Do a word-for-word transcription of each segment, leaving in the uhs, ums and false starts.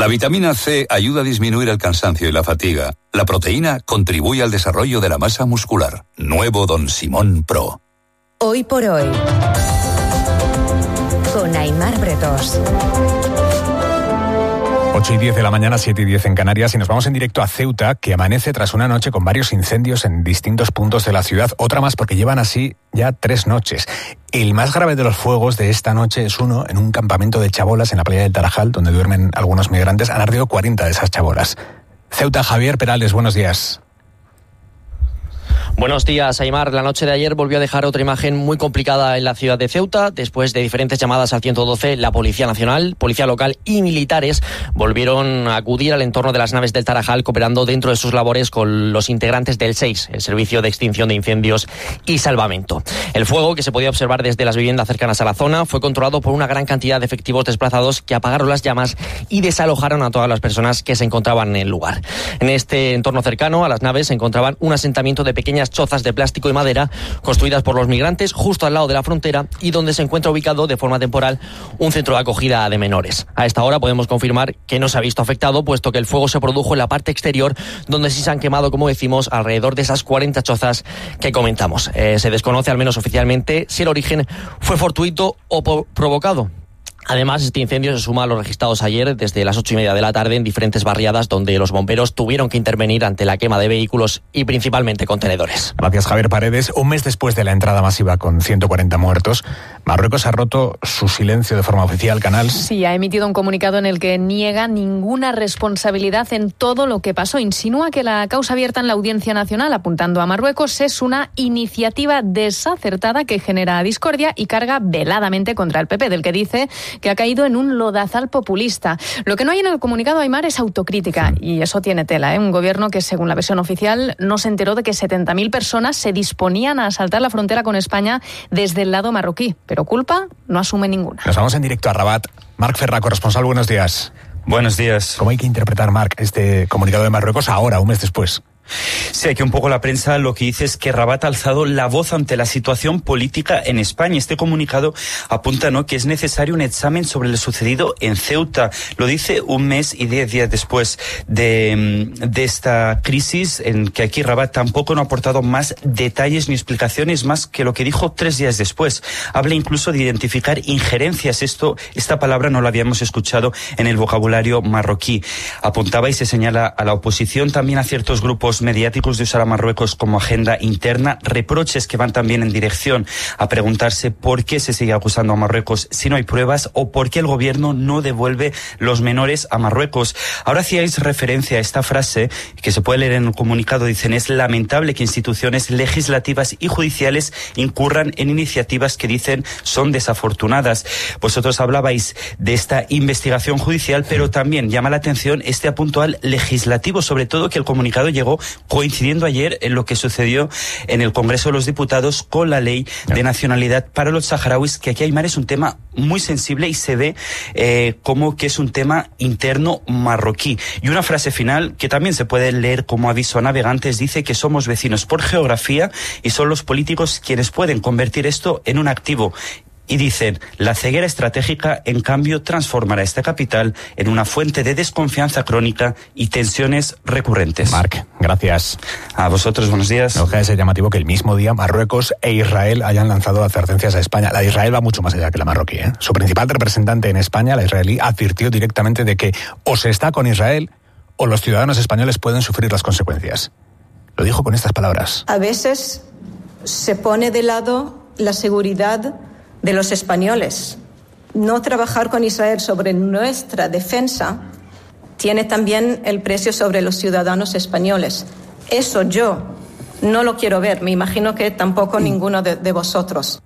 La vitamina C ayuda a disminuir el cansancio y la fatiga. La proteína contribuye al desarrollo de la masa muscular. Nuevo Don Simón Pro. Hoy por hoy, con Aimar Bretos. ocho y diez de la mañana, siete y diez en Canarias, y nos vamos en directo a Ceuta, que amanece tras una noche con varios incendios en distintos puntos de la ciudad. Otra más porque llevan así ya tres noches. El más grave de los fuegos de esta noche es uno en un campamento de chabolas en la playa del Tarajal, donde duermen algunos migrantes. Han ardido cuarenta de esas chabolas. Ceuta, Javier Perales, buenos días. Buenos días, Aimar. La noche de ayer volvió a dejar otra imagen muy complicada en la ciudad de Ceuta. Después de diferentes llamadas al ciento doce, la Policía Nacional, Policía Local y militares volvieron a acudir al entorno de las naves del Tarajal, cooperando dentro de sus labores con los integrantes del SEIS, el Servicio de Extinción de Incendios y Salvamento. El fuego, que se podía observar desde las viviendas cercanas a la zona, fue controlado por una gran cantidad de efectivos desplazados que apagaron las llamas y desalojaron a todas las personas que se encontraban en el lugar. En este entorno cercano a las naves se encontraban un asentamiento de pequeñas chozas de plástico y madera construidas por los migrantes justo al lado de la frontera y donde se encuentra ubicado de forma temporal un centro de acogida de menores. A esta hora podemos confirmar que no se ha visto afectado, puesto que el fuego se produjo en la parte exterior, donde sí se han quemado, como decimos, alrededor de esas cuarenta chozas que comentamos. Eh, se desconoce, al menos oficialmente, si el origen fue fortuito o po- provocado. Además, este incendio se suma a los registrados ayer desde las ocho y media de la tarde en diferentes barriadas donde los bomberos tuvieron que intervenir ante la quema de vehículos y principalmente contenedores. Gracias, Javier Paredes. Un mes después de la entrada masiva con ciento cuarenta muertos, Marruecos ha roto su silencio de forma oficial. Canal. Sí, ha emitido un comunicado en el que niega ninguna responsabilidad en todo lo que pasó. Insinúa que la causa abierta en la Audiencia Nacional, apuntando a Marruecos, es una iniciativa desacertada que genera discordia y carga veladamente contra el P P, del que dice que ha caído en un lodazal populista. Lo que no hay en el comunicado, Aimar, es autocrítica, y eso tiene tela, ¿eh? Un gobierno que, según la versión oficial, no se enteró de que setenta mil personas se disponían a asaltar la frontera con España desde el lado marroquí, pero culpa no asume ninguna. Nos vamos en directo a Rabat. Marc Ferrà, corresponsal, buenos días. Buenos días. ¿Cómo hay que interpretar, Marc, este comunicado de Marruecos ahora, un mes después? Sí, aquí un poco la prensa lo que dice es que Rabat ha alzado la voz ante la situación política en España. Este comunicado apunta, ¿no?, que es necesario un examen sobre lo sucedido en Ceuta. Lo dice un mes y diez días después de, de esta crisis, en que aquí Rabat tampoco no ha aportado más detalles ni explicaciones más que lo que dijo tres días después. Habla incluso de identificar injerencias. Esto, esta palabra no la habíamos escuchado en el vocabulario marroquí. Apuntaba y se señala a la oposición, también a ciertos grupos mediáticos, de usar a Marruecos como agenda interna, reproches que van también en dirección a preguntarse por qué se sigue acusando a Marruecos si no hay pruebas, o por qué el gobierno no devuelve los menores a Marruecos. Ahora hacíais referencia a esta frase que se puede leer en un comunicado. Dicen: es lamentable que instituciones legislativas y judiciales incurran en iniciativas que dicen son desafortunadas. Vosotros hablabais de esta investigación judicial, pero también llama la atención este apunto al legislativo, sobre todo que el comunicado llegó coincidiendo ayer en lo que sucedió en el Congreso de los Diputados con la ley de nacionalidad para los saharauis, que aquí, Aimar, es un tema muy sensible y se ve eh, como que es un tema interno marroquí. Y una frase final que también se puede leer como aviso a navegantes dice que somos vecinos por geografía y son los políticos quienes pueden convertir esto en un activo. Y dicen: la ceguera estratégica, en cambio, transformará esta capital en una fuente de desconfianza crónica y tensiones recurrentes. Marc, gracias. A vosotros, buenos días. No deja de ser llamativo que el mismo día Marruecos e Israel hayan lanzado advertencias a España. La de Israel va mucho más allá que la marroquí, ¿eh? Su principal representante en España, la israelí, advirtió directamente de que o se está con Israel o los ciudadanos españoles pueden sufrir las consecuencias. Lo dijo con estas palabras. A veces se pone de lado la seguridad de los españoles. No trabajar con Israel sobre nuestra defensa tiene también el precio sobre los ciudadanos españoles. Eso yo no lo quiero ver. Me imagino que tampoco ninguno de, de vosotros.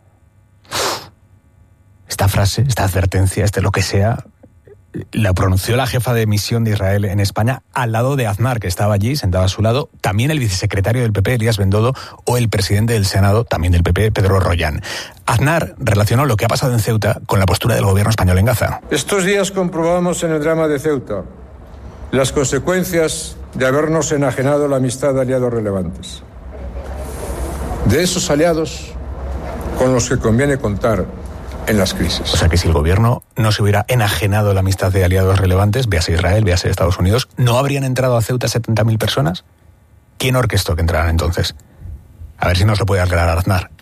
Esta frase, esta advertencia, este lo que sea, la pronunció la jefa de misión de Israel en España al lado de Aznar, que estaba allí, sentado a su lado, también el vicesecretario del P P, Elías Bendodo, o el presidente del Senado, también del P P, Pedro Rollán. Aznar relacionó lo que ha pasado en Ceuta con la postura del gobierno español en Gaza. Estos días comprobamos en el drama de Ceuta las consecuencias de habernos enajenado la amistad de aliados relevantes. De esos aliados con los que conviene contar en las crisis. O sea que si el gobierno no se hubiera enajenado la amistad de aliados relevantes, véase Israel, véase Estados Unidos, ¿no habrían entrado a Ceuta setenta mil personas? ¿Quién orquestó que entraran entonces? A ver si nos lo puede aclarar Aznar.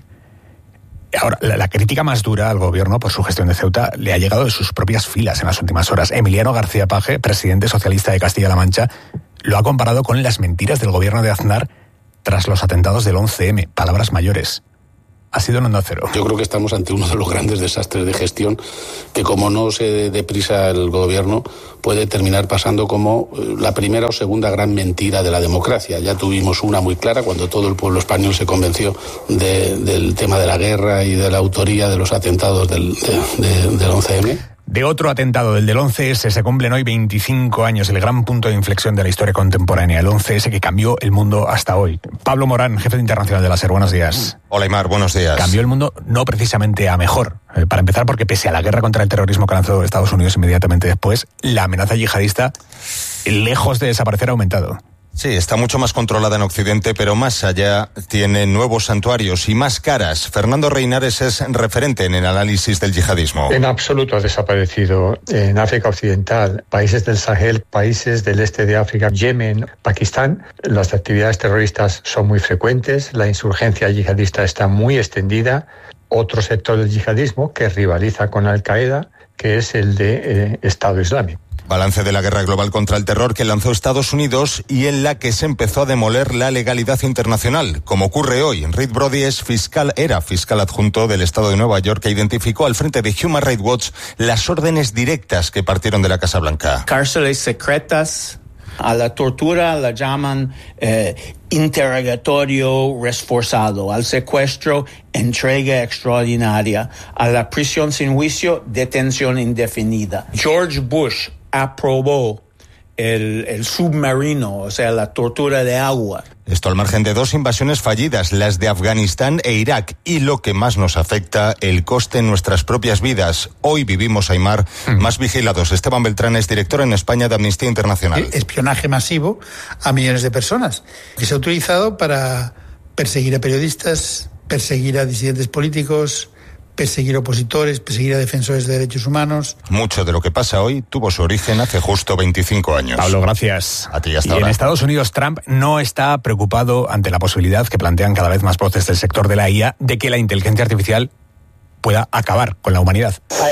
Ahora, la, la crítica más dura al gobierno por su gestión de Ceuta le ha llegado de sus propias filas en las últimas horas. Emiliano García Paje, presidente socialista de Castilla-La Mancha, lo ha comparado con las mentiras del gobierno de Aznar tras los atentados del once eme. Palabras mayores. Ha sido en Onda Cero. Yo creo que estamos ante uno de los grandes desastres de gestión que, como no se dé deprisa el gobierno, puede terminar pasando como la primera o segunda gran mentira de la democracia. Ya tuvimos una muy clara cuando todo el pueblo español se convenció de, del tema de la guerra y de la autoría de los atentados del, de, de, del once eme. De otro atentado, del del once ese, se cumplen hoy veinticinco años, el gran punto de inflexión de la historia contemporánea, el once ese que cambió el mundo hasta hoy. Pablo Morán, jefe de internacional de la SER, buenos días. Hola, Aymar, buenos días. Cambió el mundo no precisamente a mejor. Eh, para empezar, porque pese a la guerra contra el terrorismo que lanzó Estados Unidos inmediatamente después, la amenaza yihadista, lejos de desaparecer, ha aumentado. Sí, está mucho más controlada en Occidente, pero más allá tiene nuevos santuarios y más caras. Fernando Reinares es referente en el análisis del yihadismo. En absoluto ha desaparecido. En África Occidental, países del Sahel, países del este de África, Yemen, Pakistán, las actividades terroristas son muy frecuentes, la insurgencia yihadista está muy extendida. Otro sector del yihadismo que rivaliza con Al-Qaeda, que es el de eh, Estado Islámico. Balance de la guerra global contra el terror que lanzó Estados Unidos y en la que se empezó a demoler la legalidad internacional. Como ocurre hoy, Reed Brody es fiscal, era fiscal adjunto del Estado de Nueva York que identificó al frente de Human Rights Watch las órdenes directas que partieron de la Casa Blanca. Cárceles secretas, a la tortura la llaman eh, interrogatorio reforzado, al secuestro entrega extraordinaria, a la prisión sin juicio detención indefinida. George Bush aprobó el, el submarino, o sea, la tortura de agua. Esto al margen de dos invasiones fallidas, las de Afganistán e Irak, y lo que más nos afecta, el coste en nuestras propias vidas. Hoy vivimos, Aymar, mm. más vigilados. Esteban Beltrán es director en España de Amnistía Internacional. El espionaje masivo a millones de personas, que se ha utilizado para perseguir a periodistas, perseguir a disidentes políticos, perseguir opositores, perseguir a defensores de derechos humanos. Mucho de lo que pasa hoy tuvo su origen hace justo veinticinco años. Pablo, gracias. A ti, hasta y ahora. En Estados Unidos, Trump no está preocupado ante la posibilidad que plantean cada vez más voces del sector de la I A de que la inteligencia artificial pueda acabar con la humanidad.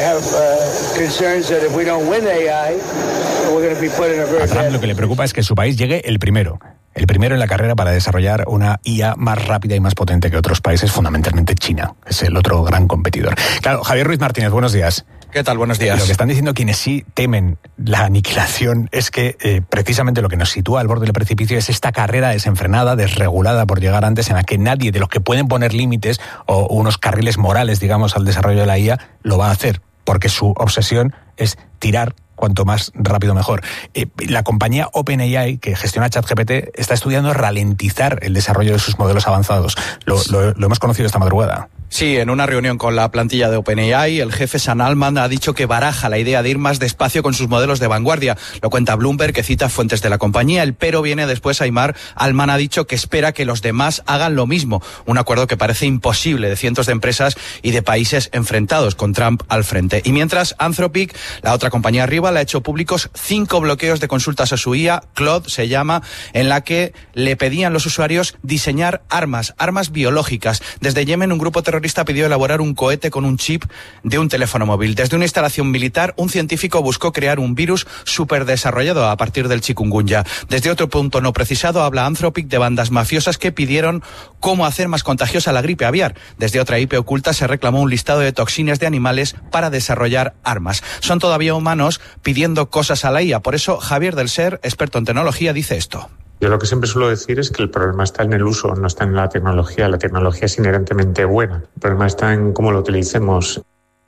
A Trump lo que le preocupa es que su país llegue el primero. El primero en la carrera para desarrollar una I A más rápida y más potente que otros países, fundamentalmente China. Es el otro gran competidor. Claro, Javier Ruiz Martínez, buenos días. ¿Qué tal? Buenos días. Lo que están diciendo quienes sí temen la aniquilación es que eh, precisamente lo que nos sitúa al borde del precipicio es esta carrera desenfrenada, desregulada por llegar antes, en la que nadie de los que pueden poner límites o unos carriles morales, digamos, al desarrollo de la I A, lo va a hacer, porque su obsesión es tirar cuanto más rápido mejor. Eh, la compañía OpenAI, que gestiona ChatGPT, está estudiando ralentizar el desarrollo de sus modelos avanzados. Lo, lo, lo hemos conocido esta madrugada. Sí, en una reunión con la plantilla de OpenAI, el jefe Sam Altman ha dicho que baraja la idea de ir más despacio con sus modelos de vanguardia. Lo cuenta Bloomberg, que cita fuentes de la compañía. El pero viene después, Aymar. Altman ha dicho que espera que los demás hagan lo mismo. Un acuerdo que parece imposible de cientos de empresas y de países enfrentados, con Trump al frente. Y mientras, Anthropic, la otra compañía rival, ha hecho públicos cinco bloqueos de consultas a su I A, Claude se llama, en la que le pedían los usuarios diseñar armas, armas biológicas. Desde Yemen, un grupo terrorista pidió elaborar un cohete con un chip de un teléfono móvil. Desde una instalación militar, un científico buscó crear un virus superdesarrollado a partir del chikungunya. Desde otro punto no precisado, habla Anthropic de bandas mafiosas que pidieron cómo hacer más contagiosa la gripe aviar. Desde otra I P oculta se reclamó un listado de toxinas de animales para desarrollar armas. Son todavía humanos pidiendo cosas a la I A. Por eso, Javier del Ser, experto en tecnología, dice esto. Yo lo que siempre suelo decir es que el problema está en el uso, no está en la tecnología. La tecnología es inherentemente buena. El problema está en cómo lo utilicemos.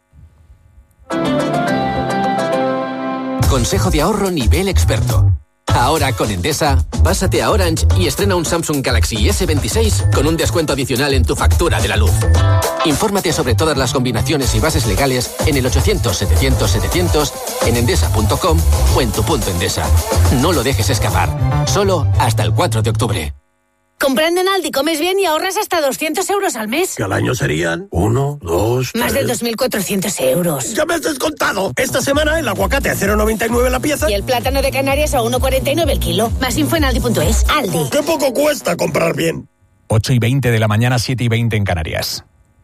Consejo de ahorro nivel experto. Ahora con Endesa, pásate a Orange y estrena un Samsung Galaxy ese veintiséis con un descuento adicional en tu factura de la luz. Infórmate sobre todas las combinaciones y bases legales en el ochocientos setecientos setecientos, en endesa punto com o en tu punto Endesa. No lo dejes escapar. Solo hasta el cuatro de octubre. Comprando en Aldi comes bien y ahorras hasta doscientos euros al mes. Que al año serían uno, dos, Más tres... de dos mil cuatrocientos euros. ¡Ya me has descontado! Esta semana el aguacate a cero coma noventa y nueve la pieza. Y el plátano de Canarias a uno coma cuarenta y nueve el kilo. Más info en aldi punto es. Aldi. ¡Qué poco cuesta comprar bien! ocho y veinte de la mañana, siete y veinte en Canarias.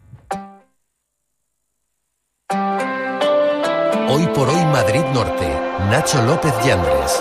Hoy por hoy Madrid Norte. Nacho López Yandres.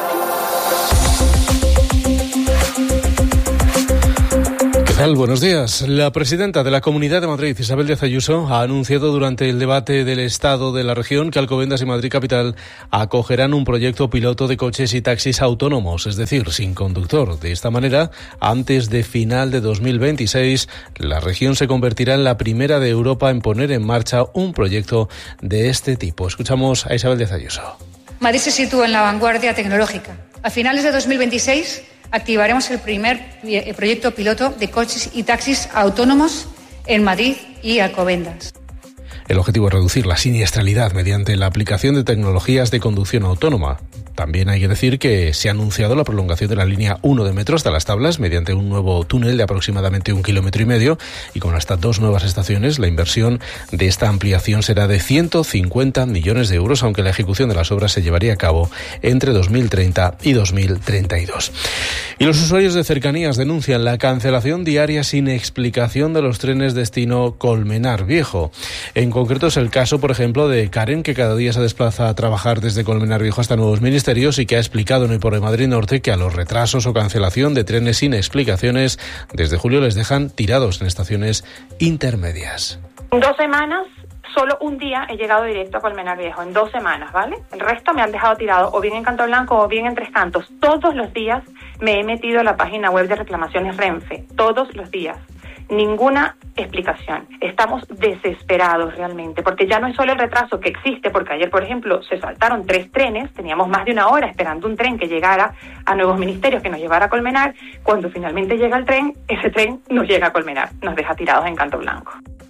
¿Qué tal? Buenos días. La presidenta de la Comunidad de Madrid, Isabel Díaz Ayuso, ha anunciado durante el debate del Estado de la región que Alcobendas y Madrid Capital acogerán un proyecto piloto de coches y taxis autónomos, es decir, sin conductor. De esta manera, antes de final de dos mil veintiséis, la región se convertirá en la primera de Europa en poner en marcha un proyecto de este tipo. Escuchamos a Isabel Díaz Ayuso. Madrid se sitúa en la vanguardia tecnológica. A finales de dos mil veintiséis activaremos el primer proyecto piloto de coches y taxis autónomos en Madrid y Alcobendas. El objetivo es reducir la siniestralidad mediante la aplicación de tecnologías de conducción autónoma. También hay que decir que se ha anunciado la prolongación de la línea uno de metro hasta Las Tablas mediante un nuevo túnel de aproximadamente un kilómetro y medio, y con hasta dos nuevas estaciones la inversión de esta ampliación será de ciento cincuenta millones de euros, aunque la ejecución de las obras se llevaría a cabo entre dos mil treinta y dos mil treinta y dos. Y los usuarios de cercanías denuncian la cancelación diaria sin explicación de los trenes destino Colmenar Viejo. En concreto es el caso, por ejemplo, de Karen, que cada día se desplaza a trabajar desde Colmenar Viejo hasta Nuevos Ministerios y que ha explicado en Hoy por Hoy Madrid Norte que a los retrasos o cancelación de trenes sin explicaciones desde julio les dejan tirados en estaciones intermedias. En dos semanas, solo un día he llegado directo a Colmenar Viejo, en dos semanas, ¿vale? El resto me han dejado tirado o bien en Canto Blanco o bien en Tres Cantos. Todos los días me he metido a la página web de reclamaciones Renfe, todos los días. Ninguna explicación. Estamos desesperados realmente, porque ya no es solo el retraso que existe, porque ayer, por ejemplo, se saltaron tres trenes, teníamos más de una hora esperando un tren que llegara a Nuevos Ministerios, que nos llevara a Colmenar. Cuando finalmente llega el tren, ese tren nos llega a Colmenar, nos deja tirados en Canto Blanco.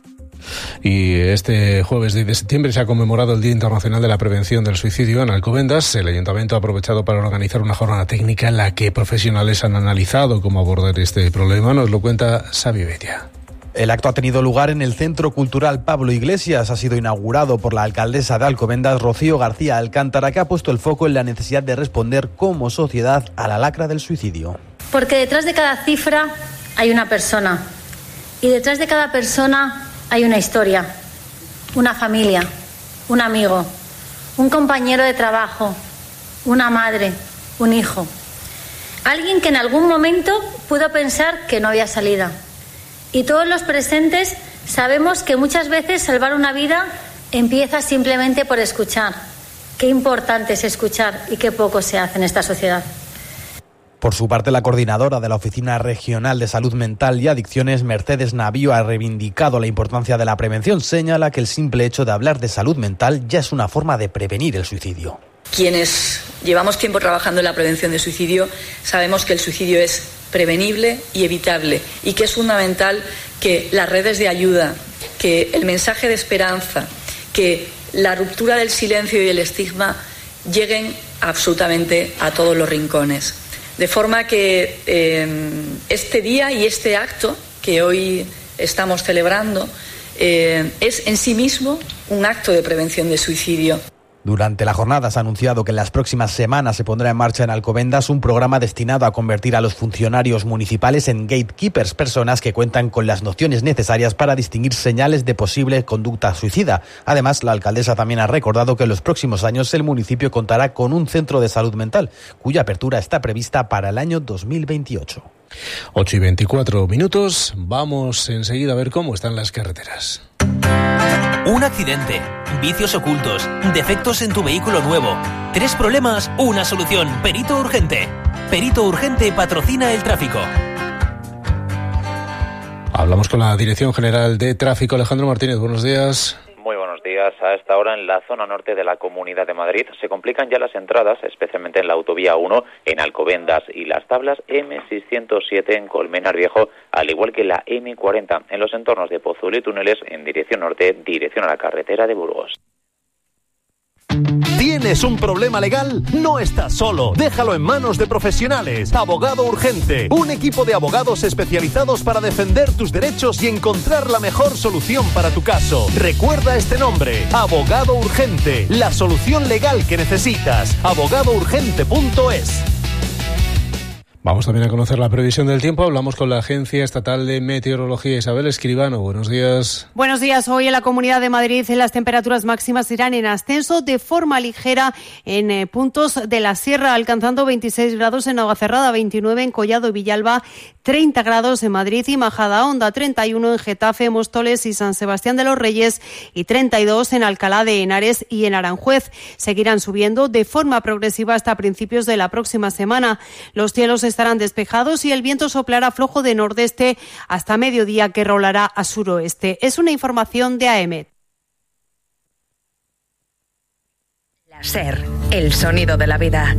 Y este jueves diez de septiembre se ha conmemorado el Día Internacional de la Prevención del Suicidio en Alcobendas. El Ayuntamiento ha aprovechado para organizar una jornada técnica en la que profesionales han analizado cómo abordar este problema. Nos lo cuenta Xavi Betia. El acto ha tenido lugar en el Centro Cultural Pablo Iglesias. Ha sido inaugurado por la alcaldesa de Alcobendas, Rocío García Alcántara, que ha puesto el foco en la necesidad de responder como sociedad a la lacra del suicidio. Porque detrás de cada cifra hay una persona. Y detrás de cada persona hay una historia, una familia, un amigo, un compañero de trabajo, una madre, un hijo. Alguien que en algún momento pudo pensar que no había salida. Y todos los presentes sabemos que muchas veces salvar una vida empieza simplemente por escuchar. Qué importante es escuchar y qué poco se hace en esta sociedad. Por su parte, la coordinadora de la Oficina Regional de Salud Mental y Adicciones, Mercedes Navío, ha reivindicado la importancia de la prevención. Señala que el simple hecho de hablar de salud mental ya es una forma de prevenir el suicidio. Quienes llevamos tiempo trabajando en la prevención del suicidio sabemos que el suicidio es prevenible y evitable y que es fundamental que las redes de ayuda, que el mensaje de esperanza, que la ruptura del silencio y el estigma lleguen absolutamente a todos los rincones. De forma que eh, este día y este acto que hoy estamos celebrando eh, es en sí mismo un acto de prevención de suicidio. Durante la jornada se ha anunciado que en las próximas semanas se pondrá en marcha en Alcobendas un programa destinado a convertir a los funcionarios municipales en gatekeepers, personas que cuentan con las nociones necesarias para distinguir señales de posible conducta suicida. Además, la alcaldesa también ha recordado que en los próximos años el municipio contará con un centro de salud mental, cuya apertura está prevista para el año dos mil veintiocho. ocho y veinticuatro minutos. Vamos enseguida a ver cómo están las carreteras. Un accidente, vicios ocultos, defectos en tu vehículo nuevo. Tres problemas, una solución. Perito Urgente. Perito Urgente patrocina el tráfico. Hablamos con la Dirección General de Tráfico. Alejandro Martínez, buenos días. Muy buenos días. A esta hora en la zona norte de la Comunidad de Madrid se complican ya las entradas, especialmente en la autovía uno, en Alcobendas y Las Tablas, eme seiscientos siete en Colmenar Viejo, al igual que la eme cuarenta en los entornos de Pozuelo y Túneles en dirección norte, dirección a la carretera de Burgos. Tienes ¿Tienes un problema legal? No estás solo. Déjalo en manos de profesionales. Abogado Urgente. Un equipo de abogados especializados para defender tus derechos y encontrar la mejor solución para tu caso. Recuerda este nombre. Abogado Urgente. La solución legal que necesitas. abogado urgente punto es. Vamos también a conocer la previsión del tiempo. Hablamos con la Agencia Estatal de Meteorología. Isabel Escribano, buenos días. Buenos días. Hoy en la Comunidad de Madrid las temperaturas máximas irán en ascenso de forma ligera en eh, puntos de la sierra, alcanzando veintiséis grados en Navacerrada, veintinueve en Collado y Villalba, treinta grados en Madrid y Majadahonda, treinta y uno en Getafe, Móstoles y San Sebastián de los Reyes y treinta y dos en Alcalá de Henares y en Aranjuez. Seguirán subiendo de forma progresiva hasta principios de la próxima semana. Los cielos estarán despejados y el viento soplará flojo de nordeste hasta mediodía, que rolará a suroeste. Es una información de A E M E T. La SER, el sonido de la vida.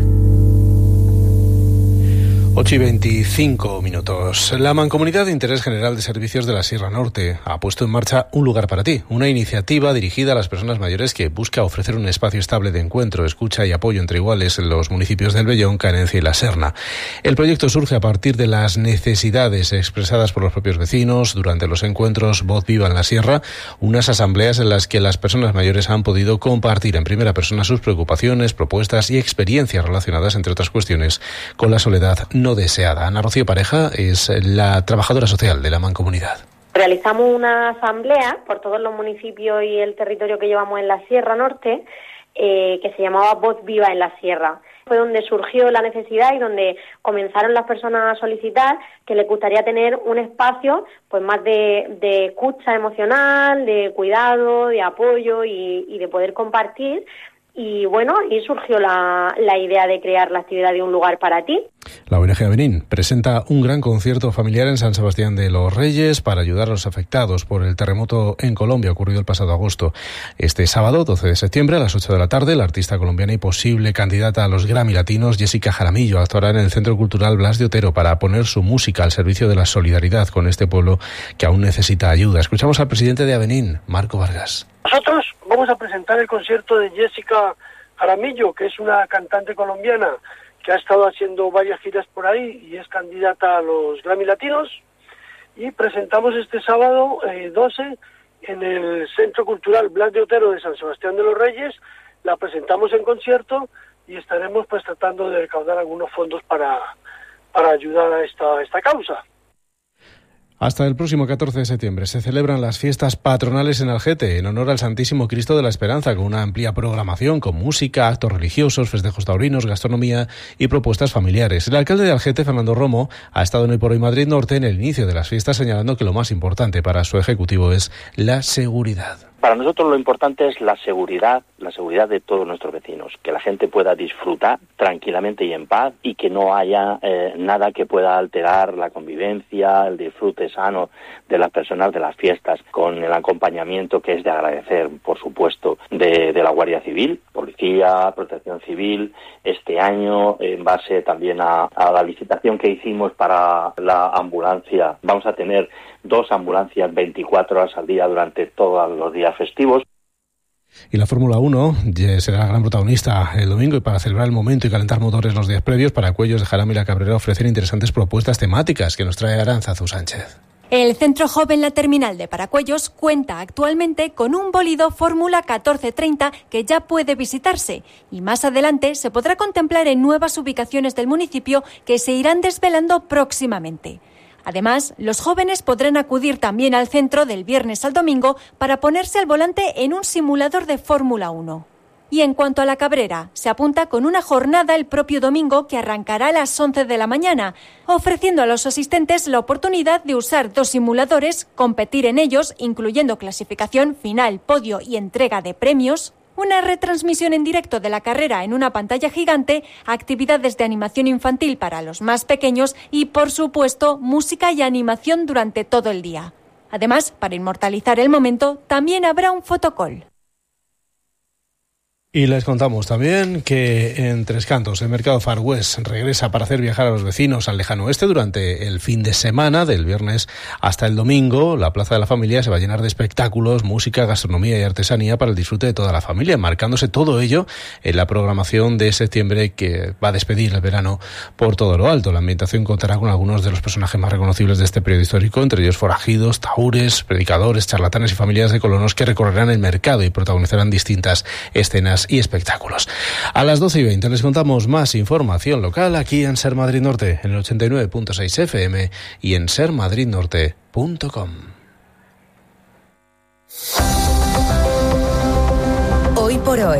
ocho y veinticinco minutos. La Mancomunidad de Interés General de Servicios de la Sierra Norte ha puesto en marcha Un Lugar para Ti, una iniciativa dirigida a las personas mayores que busca ofrecer un espacio estable de encuentro, escucha y apoyo entre iguales en los municipios del Vellón, Carencia y La Serna. El proyecto surge a partir de las necesidades expresadas por los propios vecinos durante los encuentros Voz Viva en la Sierra, unas asambleas en las que las personas mayores han podido compartir en primera persona sus preocupaciones, propuestas y experiencias relacionadas, entre otras cuestiones, con la soledad no deseada. Ana Rocío Pareja es la trabajadora social de la Mancomunidad. Realizamos una asamblea por todos los municipios y el territorio que llevamos en la Sierra Norte, eh, que se llamaba Voz Viva en la Sierra. Fue donde surgió la necesidad y donde comenzaron las personas a solicitar que les gustaría tener un espacio pues más de, de escucha emocional, de cuidado, de apoyo y, y de poder compartir. Y bueno, y surgió la, la idea de crear la actividad de Un Lugar para Ti. La O N G Avenín presenta un gran concierto familiar en San Sebastián de los Reyes para ayudar a los afectados por el terremoto en Colombia ocurrido el pasado agosto. Este sábado, doce de septiembre, a las ocho de la tarde, la artista colombiana y posible candidata a los Grammy Latinos, Jessica Jaramillo, actuará en el Centro Cultural Blas de Otero para poner su música al servicio de la solidaridad con este pueblo que aún necesita ayuda. Escuchamos al presidente de Avenín, Marco Vargas. Nosotros vamos a presentar el concierto de Jessica Jaramillo, que es una cantante colombiana que ha estado haciendo varias giras por ahí y es candidata a los Grammy Latinos. Y presentamos este sábado eh, doce en el Centro Cultural Blas de Otero de San Sebastián de los Reyes. La presentamos en concierto y estaremos pues tratando de recaudar algunos fondos para, para ayudar a esta, a esta causa. Hasta el próximo catorce de septiembre se celebran las fiestas patronales en Algete en honor al Santísimo Cristo de la Esperanza, con una amplia programación con música, actos religiosos, festejos taurinos, gastronomía y propuestas familiares. El alcalde de Algete, Fernando Romo, ha estado en Hoy por Hoy Madrid Norte en el inicio de las fiestas, señalando que lo más importante para su ejecutivo es la seguridad. Para nosotros lo importante es la seguridad, la seguridad de todos nuestros vecinos, que la gente pueda disfrutar tranquilamente y en paz y que no haya eh, nada que pueda alterar la convivencia, el disfrute sano de las personas de las fiestas, con el acompañamiento que es de agradecer, por supuesto, de, de la Guardia Civil, Policía, Protección Civil, este año, en base también a, a la licitación que hicimos para la ambulancia, vamos a tener dos ambulancias veinticuatro horas al día durante todos los días festivos. Y la Fórmula uno será la gran protagonista el domingo, y para celebrar el momento y calentar motores los días previos, Paracuellos de Jarama y La Cabrera ofrecen interesantes propuestas temáticas que nos trae Arantzazu Sánchez. El Centro Joven La Terminal de Paracuellos cuenta actualmente con un bólido Fórmula catorce treinta que ya puede visitarse, y más adelante se podrá contemplar en nuevas ubicaciones del municipio que se irán desvelando próximamente. Además, los jóvenes podrán acudir también al centro del viernes al domingo para ponerse al volante en un simulador de Fórmula uno. Y en cuanto a La Cabrera, se apunta con una jornada el propio domingo que arrancará a las once de la mañana, ofreciendo a los asistentes la oportunidad de usar dos simuladores, competir en ellos, incluyendo clasificación, final, podio y entrega de premios, una retransmisión en directo de la carrera en una pantalla gigante, actividades de animación infantil para los más pequeños y, por supuesto, música y animación durante todo el día. Además, para inmortalizar el momento, también habrá un fotocall. Y les contamos también que en Tres Cantos el mercado Far West regresa para hacer viajar a los vecinos al lejano oeste durante el fin de semana, del viernes hasta el domingo. La Plaza de la Familia se va a llenar de espectáculos, música, gastronomía y artesanía para el disfrute de toda la familia, marcándose todo ello en la programación de septiembre que va a despedir el verano por todo lo alto. La ambientación contará con algunos de los personajes más reconocibles de este periodo histórico, entre ellos forajidos, tahúres, predicadores, charlatanes y familias de colonos que recorrerán el mercado y protagonizarán distintas escenas y espectáculos. A las doce y veinte les contamos más información local aquí en Ser Madrid Norte, en el ochenta y nueve punto seis F M y en ser madrid norte punto com. Hoy por hoy,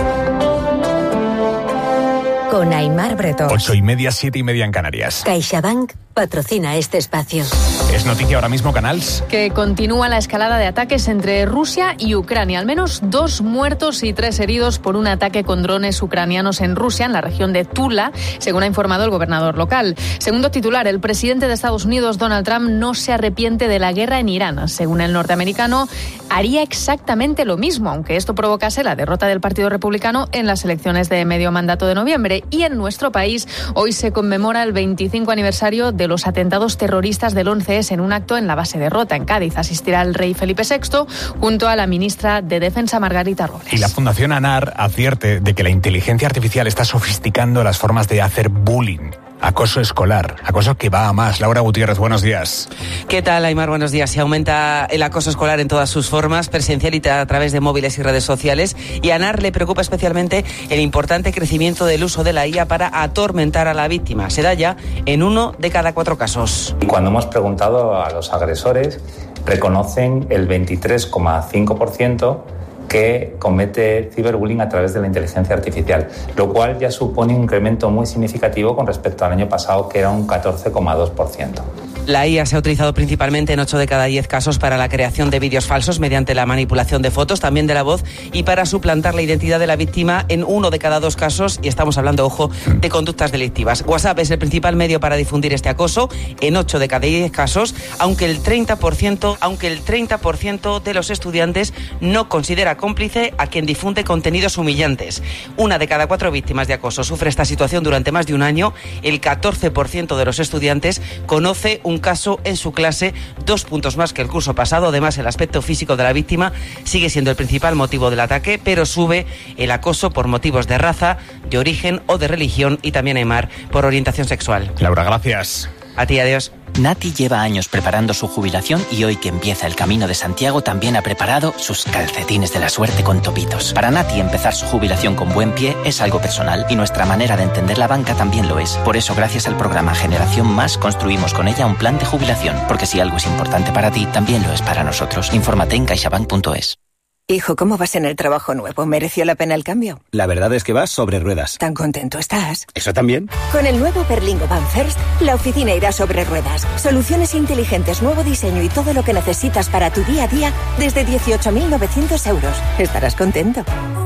con Aimar Bretón. Ocho y media, siete y media en Canarias. CaixaBank patrocina este espacio. Es noticia ahora mismo, Canals. Que continúa la escalada de ataques entre Rusia y Ucrania. Al menos dos muertos y tres heridos por un ataque con drones ucranianos en Rusia, en la región de Tula, según ha informado el gobernador local. Segundo titular, el presidente de Estados Unidos, Donald Trump, no se arrepiente de la guerra en Irán. Según el norteamericano, haría exactamente lo mismo, aunque esto provocase la derrota del Partido Republicano en las elecciones de medio mandato de noviembre. Y en nuestro país, hoy se conmemora el veinticinco aniversario de los atentados terroristas del once ese en un acto en la base de Rota, en Cádiz. Asistirá el rey Felipe sexto junto a la ministra de Defensa, Margarita Robles. Y la Fundación ANAR advierte de que la inteligencia artificial está sofisticando las formas de hacer bullying. Acoso escolar, acoso que va a más. Laura Gutiérrez, buenos días. ¿Qué tal, Aimar? Buenos días. Se aumenta el acoso escolar en todas sus formas, presencial y a través de móviles y redes sociales. Y a ANAR le preocupa especialmente el importante crecimiento del uso de la I A para atormentar a la víctima. Se da ya en uno de cada cuatro casos. Y cuando hemos preguntado a los agresores, reconocen el veintitrés coma cinco por ciento que comete ciberbullying a través de la inteligencia artificial, lo cual ya supone un incremento muy significativo con respecto al año pasado, que era un catorce coma dos por ciento. La I A se ha utilizado principalmente en ocho de cada diez casos para la creación de vídeos falsos mediante la manipulación de fotos, también de la voz, y para suplantar la identidad de la víctima en uno de cada dos casos, y estamos hablando, ojo, de conductas delictivas. WhatsApp es el principal medio para difundir este acoso en ocho de cada diez casos, aunque el treinta por ciento, aunque el treinta por ciento de los estudiantes no considera cómplice a quien difunde contenidos humillantes. Una de cada cuatro víctimas de acoso sufre esta situación durante más de un año. El catorce por ciento de los estudiantes conoce un caso en su clase, dos puntos más que el curso pasado. Además, el aspecto físico de la víctima sigue siendo el principal motivo del ataque, pero sube el acoso por motivos de raza, de origen o de religión, y también, Aimar, por orientación sexual. Laura, gracias. A ti, adiós. Nati lleva años preparando su jubilación y hoy que empieza el Camino de Santiago también ha preparado sus calcetines de la suerte con topitos. Para Nati empezar su jubilación con buen pie es algo personal y nuestra manera de entender la banca también lo es. Por eso, gracias al programa Generación Más, construimos con ella un plan de jubilación, porque si algo es importante para ti, también lo es para nosotros. Infórmate en caixabank punto es. Hijo, ¿cómo vas en el trabajo nuevo? ¿Mereció la pena el cambio? La verdad es que vas sobre ruedas. ¿Tan contento estás? ¿Eso también? Con el nuevo Berlingo Van First, la oficina irá sobre ruedas. Soluciones inteligentes, nuevo diseño y todo lo que necesitas para tu día a día desde dieciocho mil novecientos euros. Estarás contento.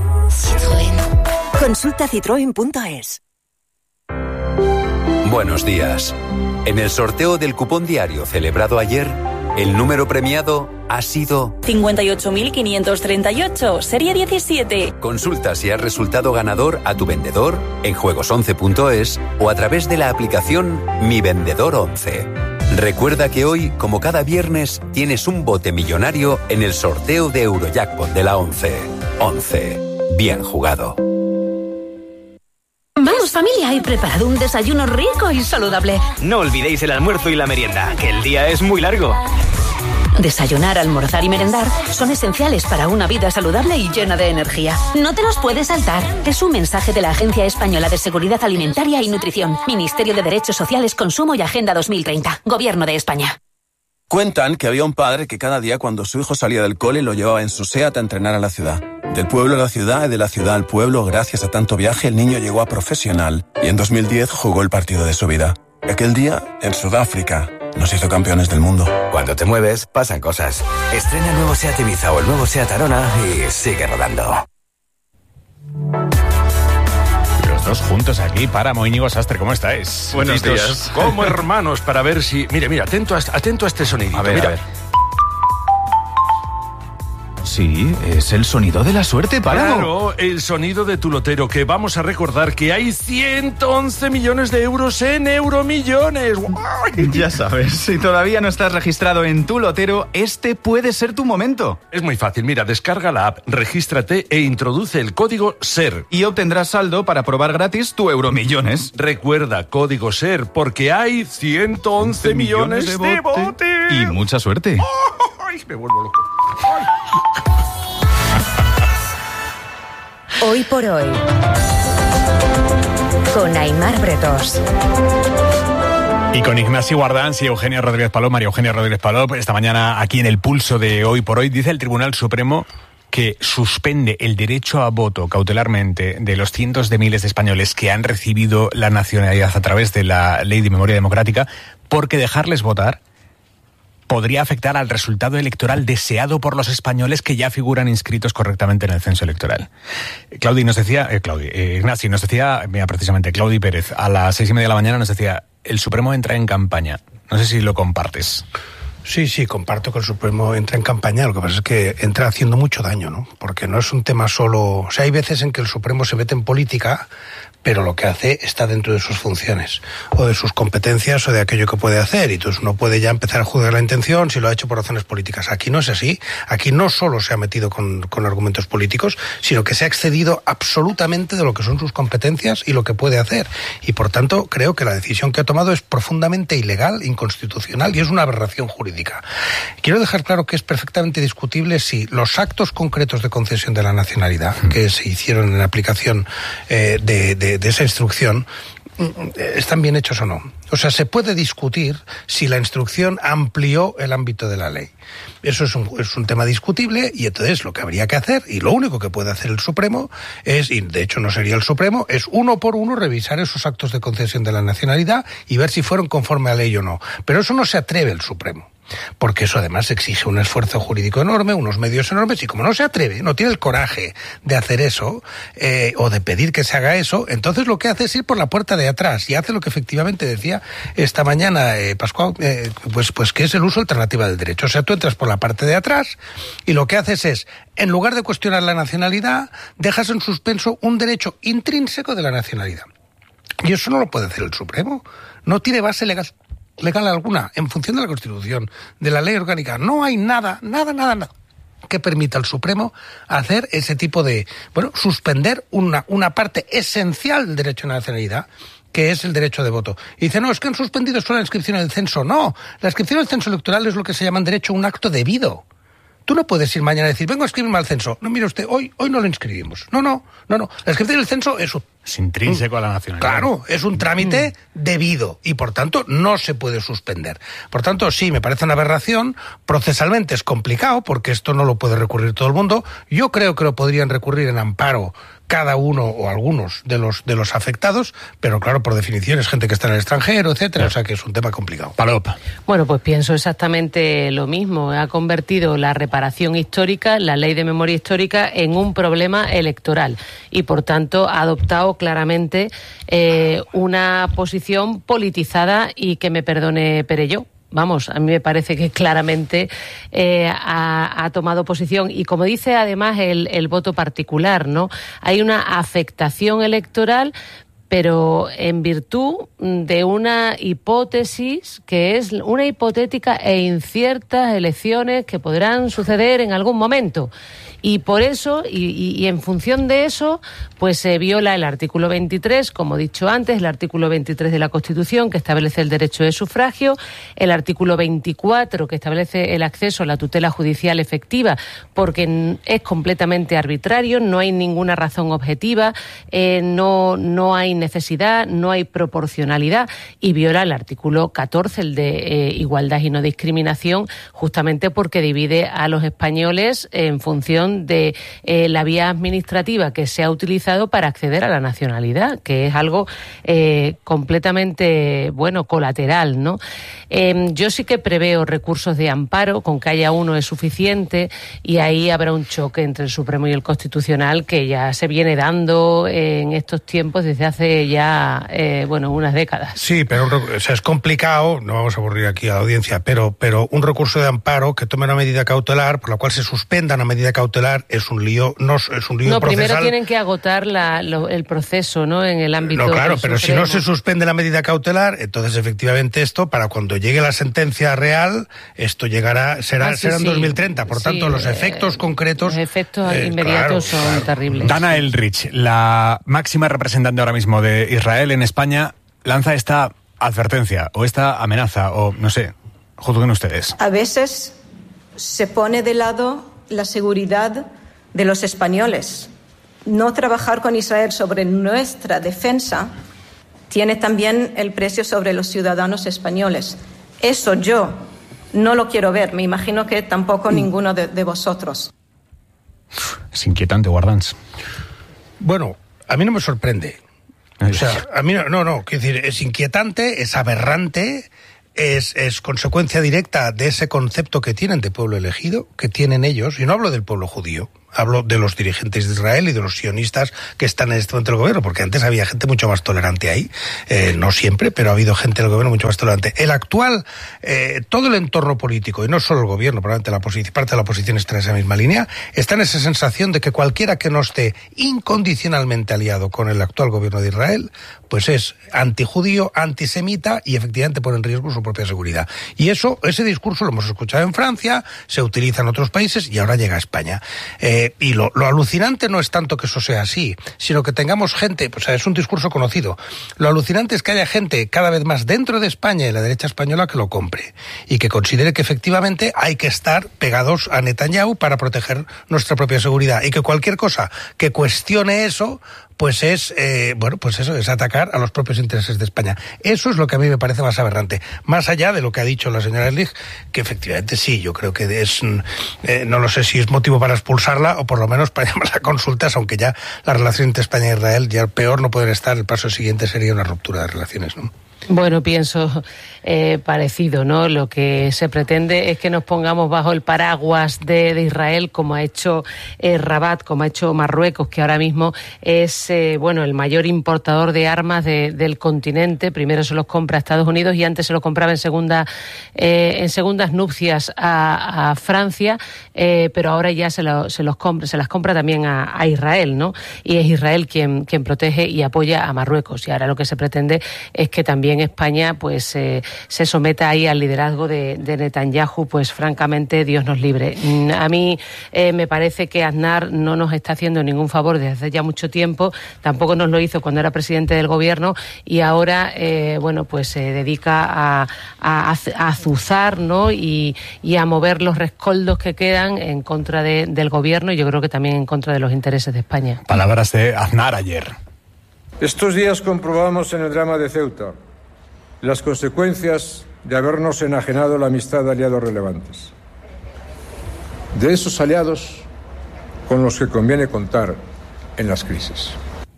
Citroën. Consulta citroen punto es. Buenos días. En el sorteo del cupón diario celebrado ayer, el número premiado ha sido cincuenta y ocho mil quinientos treinta y ocho, serie diecisiete. Consulta si has resultado ganador a tu vendedor en juegos once punto es o a través de la aplicación Mi Vendedor once. Recuerda que hoy, como cada viernes, tienes un bote millonario en el sorteo de Eurojackpot de la once. once. Bien jugado. Vamos, familia, he preparado un desayuno rico y saludable. No olvidéis el almuerzo y la merienda, que el día es muy largo. Desayunar, almorzar y merendar son esenciales para una vida saludable y llena de energía. No te los puedes saltar. Es un mensaje de la Agencia Española de Seguridad Alimentaria y Nutrición, Ministerio de Derechos Sociales, Consumo y Agenda dos mil treinta, Gobierno de España. Cuentan que había un padre que cada día cuando su hijo salía del cole lo llevaba en su SEAT a entrenar a la ciudad. Del pueblo a la ciudad y de la ciudad al pueblo, gracias a tanto viaje, el niño llegó a profesional y en dos mil diez jugó el partido de su vida. Aquel día, en Sudáfrica, nos hizo campeones del mundo. Cuando te mueves, pasan cosas. Estrena el nuevo SEAT Ibiza o el nuevo SEAT Arona y sigue rodando. Los dos juntos aquí para Íñigo Sastre, ¿cómo estáis? Buenos días. Como hermanos, para ver si... Mire, mira, atento a, atento a este sonido. A ver, mira. a ver. Sí, es el sonido de la suerte, Páramo. Claro, el sonido de tu lotero, que vamos a recordar que hay ciento once millones de euros en Euromillones. ¡Ay! Ya sabes, si todavía no estás registrado en tu lotero, este puede ser tu momento. Es muy fácil, mira, descarga la app, regístrate e introduce el código SER. Y obtendrás saldo para probar gratis tu Euromillones. Recuerda, código SER, porque hay ciento once millones de bote. bote. Y mucha suerte. ¡Ay! Me vuelvo loco. ¡Ay! Hoy por hoy, con Aimar Bretos. Y con Ignacio Guardans y Eugenia Rodríguez Palop. María Eugenia Rodríguez Palop, esta mañana aquí en el pulso de Hoy por Hoy, dice el Tribunal Supremo que suspende el derecho a voto cautelarmente de los cientos de miles de españoles que han recibido la nacionalidad a través de la Ley de Memoria Democrática, porque dejarles votar podría afectar al resultado electoral deseado por los españoles que ya figuran inscritos correctamente en el censo electoral. Claudi nos decía, eh, Claudi, eh, Ignacio nos decía, mira, precisamente Claudi Pérez, a las seis y media de la mañana nos decía, el Supremo entra en campaña. No sé si lo compartes. Sí, sí, comparto que el Supremo entra en campaña, lo que pasa es que entra haciendo mucho daño, ¿no? Porque no es un tema solo... O sea, hay veces en que el Supremo se mete en política, pero lo que hace está dentro de sus funciones, o de sus competencias, o de aquello que puede hacer, y entonces uno puede ya empezar a juzgar la intención si lo ha hecho por razones políticas. Aquí no es así, aquí no solo se ha metido con, con argumentos políticos, sino que se ha excedido absolutamente de lo que son sus competencias y lo que puede hacer, y por tanto creo que la decisión que ha tomado es profundamente ilegal, inconstitucional, y es una aberración jurídica. Quiero dejar claro que es perfectamente discutible si los actos concretos de concesión de la nacionalidad, que se hicieron en aplicación eh, de, de de esa instrucción, están bien hechos o no. O sea, se puede discutir si la instrucción amplió el ámbito de la ley. Eso es un, es un tema discutible, y entonces lo que habría que hacer, y lo único que puede hacer el Supremo es, y de hecho no sería el Supremo, es uno por uno revisar esos actos de concesión de la nacionalidad y ver si fueron conforme a ley o no. Pero eso no se atreve el Supremo, porque eso además exige un esfuerzo jurídico enorme, unos medios enormes, y como no se atreve, no tiene el coraje de hacer eso, eh, o de pedir que se haga eso, entonces lo que hace es ir por la puerta de atrás, y hace lo que efectivamente decía esta mañana eh, Pascual, eh, pues, pues que es el uso alternativo del derecho. O sea, tú entras por la parte de atrás, y lo que haces es, en lugar de cuestionar la nacionalidad, dejas en suspenso un derecho intrínseco de la nacionalidad. Y eso no lo puede hacer el Supremo. No tiene base legal legal alguna, en función de la Constitución, de la ley orgánica. No hay nada, nada, nada, nada que permita al Supremo hacer ese tipo de, bueno, suspender una, una parte esencial del derecho a la nacionalidad, que es el derecho de voto. Y dice, no, es que han suspendido solo la inscripción en el censo. No, la inscripción en el censo electoral es lo que se llama derecho a un acto debido. Tú no puedes ir mañana y decir, vengo a inscribirme al censo. No, mire usted, hoy, hoy no lo inscribimos. No, no, no, no. La inscripción del censo es un... Es intrínseco a la nacionalidad. Claro, es un trámite debido y por tanto no se puede suspender. Por tanto, sí, me parece una aberración. Procesalmente es complicado porque esto no lo puede recurrir todo el mundo. Yo creo que lo podrían recurrir en amparo cada uno o algunos de los de los afectados, pero claro, por definición es gente que está en el extranjero, etcétera, o sea que es un tema complicado. Palop. Bueno, pues pienso exactamente lo mismo. Ha convertido la reparación histórica, la ley de memoria histórica, en un problema electoral y por tanto ha adoptado claramente eh, una posición politizada y que me perdone Perelló. Vamos, a mí me parece que claramente eh, ha, ha tomado posición. Y como dice además el, el voto particular, ¿no? Hay una afectación electoral, pero en virtud de una hipótesis que es una hipotética e inciertas elecciones que podrán suceder en algún momento. Y por eso, y, y, y en función de eso, pues se viola el artículo veintitrés, como he dicho antes, el artículo veintitrés de la Constitución, que establece el derecho de sufragio, el artículo veinticuatro, que establece el acceso a la tutela judicial efectiva, porque es completamente arbitrario, no hay ninguna razón objetiva, eh, no, no hay necesidad, no hay proporcionalidad, y viola el artículo catorce, el de eh, igualdad y no discriminación, justamente porque divide a los españoles en función de eh, la vía administrativa que se ha utilizado para acceder a la nacionalidad, que es algo eh, completamente, bueno, colateral, ¿no? Eh, yo sí que preveo recursos de amparo, con que haya uno es suficiente, y ahí habrá un choque entre el Supremo y el Constitucional que ya se viene dando en estos tiempos desde hace hace ya, eh, bueno, unas décadas. Sí, pero un, o sea, es complicado, no vamos a aburrir aquí a la audiencia, pero, pero un recurso de amparo que tome una medida cautelar por la cual se suspenda una medida cautelar es un lío, no es un lío no, procesal. Primero tienen que agotar la, lo, el proceso, ¿no? En el ámbito. No, claro, pero Supremo. Si no se suspende la medida cautelar, entonces efectivamente esto, para cuando llegue la sentencia real, esto llegará, será, ah, sí, será en sí. dos mil treinta. Por sí, tanto, los efectos eh, concretos. Los efectos eh, inmediatos claro, son claro. terribles. Dana Elrich, la máxima representante ahora mismo de Israel en España, lanza esta advertencia o esta amenaza, o no sé, juzguen ustedes. A veces se pone de lado la seguridad de los españoles. No trabajar con Israel sobre nuestra defensa tiene también el precio sobre los ciudadanos españoles. Eso yo no lo quiero ver. Me imagino que tampoco ninguno de, de vosotros. Es inquietante, Guardans. Bueno, a mí no me sorprende. O sea, a mí no, no, no, quiero decir, es inquietante, es aberrante, es, es consecuencia directa de ese concepto que tienen de pueblo elegido, que tienen ellos, y no hablo del pueblo judío, hablo de los dirigentes de Israel y de los sionistas que están en este momento en el gobierno, porque antes había gente mucho más tolerante ahí, eh, no siempre, pero ha habido gente en el gobierno mucho más tolerante. El actual, eh, todo el entorno político, y no solo el gobierno, probablemente la oposición, parte de la oposición está en esa misma línea, está en esa sensación de que cualquiera que no esté incondicionalmente aliado con el actual gobierno de Israel, pues es antijudío, antisemita y efectivamente pone en riesgo su propia seguridad. Y eso, ese discurso lo hemos escuchado en Francia, se utiliza en otros países y ahora llega a España. Eh, y lo, lo alucinante no es tanto que eso sea así, sino que tengamos gente, pues es un discurso conocido. Lo alucinante es que haya gente cada vez más dentro de España y la derecha española que lo compre y que considere que efectivamente hay que estar pegados a Netanyahu para proteger nuestra propia seguridad y que cualquier cosa que cuestione eso pues es, eh, bueno, pues eso, es atacar a los propios intereses de España. Eso es lo que a mí me parece más aberrante. Más allá de lo que ha dicho la señora Erlich, que efectivamente sí, yo creo que es, eh, no lo sé si es motivo para expulsarla o por lo menos para llamar a consultas, aunque ya la relación entre España e Israel ya peor no puede estar, el paso siguiente sería una ruptura de relaciones, ¿no? Bueno, pienso eh, parecido, ¿no? Lo que se pretende es que nos pongamos bajo el paraguas de, de Israel, como ha hecho eh, Rabat, como ha hecho Marruecos, que ahora mismo es eh, bueno el mayor importador de armas de, del continente. Primero se los compra a Estados Unidos y antes se los compraba en segunda eh, en segundas nupcias a, a Francia, eh, pero ahora ya se, lo, se los compra, se las compra también a, a Israel, ¿no? Y es Israel quien quien protege y apoya a Marruecos. Y ahora lo que se pretende es que también España pues eh, se someta ahí al liderazgo de, de Netanyahu, pues francamente Dios nos libre. A mí eh, me parece que Aznar no nos está haciendo ningún favor desde hace ya mucho tiempo, tampoco nos lo hizo cuando era presidente del gobierno y ahora eh, bueno pues se dedica a, a, a azuzar, ¿no? y, y a mover los rescoldos que quedan en contra de, del gobierno y yo creo que también en contra de los intereses de España. Palabras de Aznar ayer. Estos días comprobamos en el drama de Ceuta las consecuencias de habernos enajenado la amistad de aliados relevantes. De esos aliados con los que conviene contar en las crisis.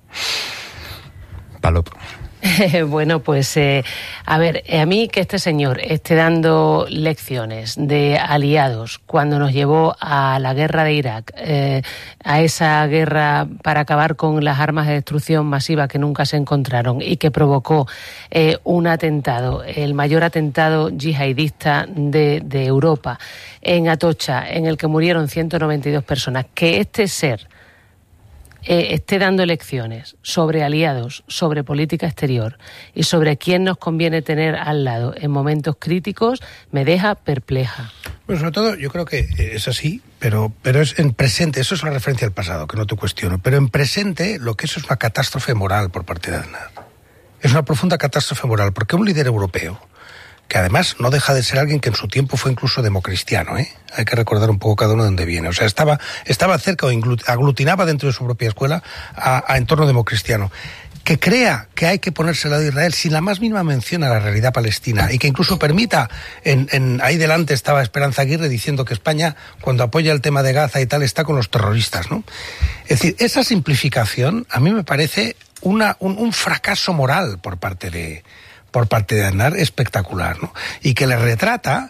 Palop. Bueno, pues eh, a ver, a mí que este señor esté dando lecciones de aliados cuando nos llevó a la guerra de Irak, eh, a esa guerra para acabar con las armas de destrucción masiva que nunca se encontraron y que provocó eh, un atentado, el mayor atentado yihadista de, de Europa, en Atocha, en el que murieron ciento noventa y dos personas, que este ser Eh, esté dando lecciones sobre aliados, sobre política exterior y sobre quién nos conviene tener al lado en momentos críticos, me deja perpleja. Bueno, sobre todo yo creo que es así, pero, pero es en presente, eso es una referencia al pasado, que no te cuestiono, pero en presente lo que eso es una catástrofe moral por parte de Aznar. Es una profunda catástrofe moral, porque un líder europeo, que además no deja de ser alguien que en su tiempo fue incluso democristiano, ¿eh? Hay que recordar un poco cada uno de dónde viene. O sea, estaba, estaba cerca o aglutinaba dentro de su propia escuela a, a entorno democristiano. Que crea que hay que ponerse al lado de Israel sin la más mínima mención a la realidad palestina y que incluso permita, en, en, ahí delante estaba Esperanza Aguirre diciendo que España, cuando apoya el tema de Gaza y tal, está con los terroristas, ¿no? Es decir, esa simplificación a mí me parece una, un, un fracaso moral por parte de... por parte de Aznar espectacular, ¿no? Y que le retrata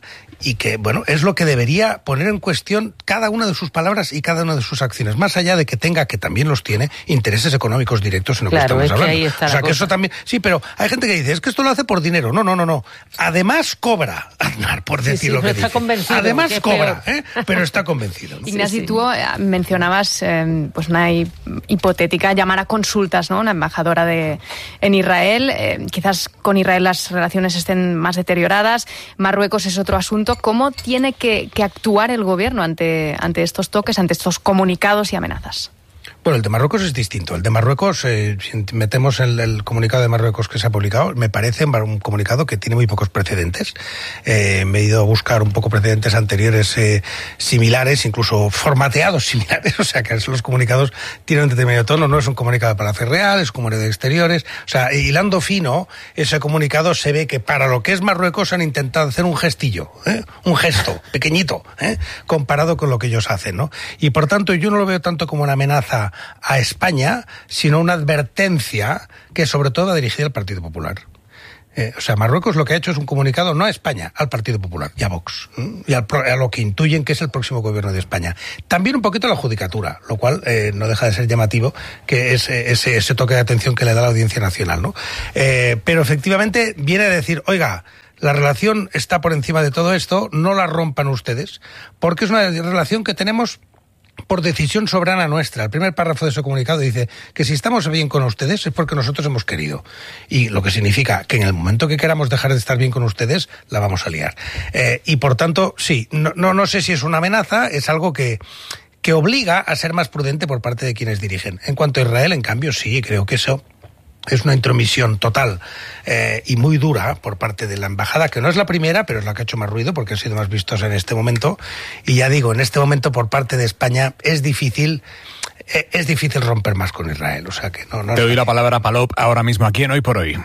y que, bueno, es lo que debería poner en cuestión cada una de sus palabras y cada una de sus acciones, más allá de que tenga, que también los tiene, intereses económicos directos en lo claro, que estamos es hablando. Que ahí está o sea, la que cosa. eso también... Sí, pero hay gente que dice, es que esto lo hace por dinero. No, no, no, no. Además cobra, Aznar, por decir sí, sí, lo que está dice. Convencido, Además cobra, ¿eh? Pero está convencido, ¿no? Ignasi, sí, sí. tú mencionabas eh, pues una hipotética llamar a consultas, ¿no? Una embajadora de en Israel. Eh, quizás con Israel las relaciones estén más deterioradas. Marruecos es otro asunto. ¿Cómo tiene que, que actuar el gobierno ante, ante estos toques, ante estos comunicados y amenazas? Bueno, el de Marruecos es distinto. El de Marruecos, eh, si metemos el, el comunicado de Marruecos que se ha publicado, me parece un comunicado que tiene muy pocos precedentes. Eh, me he ido a buscar un poco precedentes anteriores eh, similares, incluso formateados similares, o sea que los comunicados tienen un determinado tono, no es un comunicado de Palacio Real, es un comunicado de exteriores, o sea, hilando fino, ese comunicado se ve que para lo que es Marruecos han intentado hacer un gestillo, ¿eh? un gesto pequeñito, ¿eh? comparado con lo que ellos hacen, ¿no? Y por tanto yo no lo veo tanto como una amenaza a España, sino una advertencia que sobre todo va dirigida al Partido Popular. Eh, o sea, Marruecos lo que ha hecho es un comunicado no a España, al Partido Popular y a Vox, ¿eh? y al, a lo que intuyen que es el próximo gobierno de España. También un poquito a la judicatura, lo cual eh, no deja de ser llamativo, que es eh, ese, ese toque de atención que le da la Audiencia Nacional, ¿no? Eh, pero efectivamente viene a decir, oiga, la relación está por encima de todo esto, no la rompan ustedes, porque es una relación que tenemos por decisión soberana nuestra. El primer párrafo de ese comunicado dice que si estamos bien con ustedes es porque nosotros hemos querido. Y lo que significa que en el momento que queramos dejar de estar bien con ustedes, la vamos a liar. Eh, y por tanto, sí, no, no, no sé si es una amenaza, es algo que, que obliga a ser más prudente por parte de quienes dirigen. En cuanto a Israel, en cambio, sí, creo que eso es una intromisión total eh, y muy dura por parte de la embajada, que no es la primera, pero es la que ha hecho más ruido porque ha sido más vistosa en este momento. Y ya digo, en este momento por parte de España es difícil, eh, es difícil romper más con Israel. O sea que no, no. Te doy la palabra a Palop ahora mismo aquí en Hoy por Hoy.